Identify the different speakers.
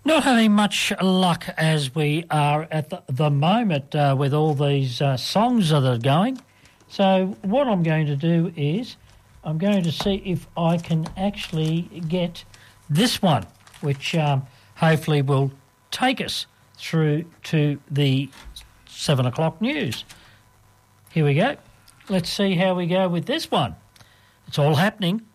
Speaker 1: Not having much luck as we are at the moment with all these songs that are going. So what I'm going to do is I'm going to see if I can actually get this one, which hopefully will take us through to the 7 o'clock news. Here we go. Let's see how we go with this one. It's all happening